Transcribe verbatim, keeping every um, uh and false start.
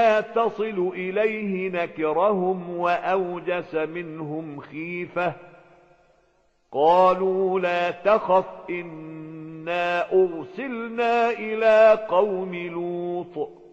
تصل إليه نكرهم وأوجس منهم خيفة قالوا لا تخف إنا أرسلنا إلى قوم لوط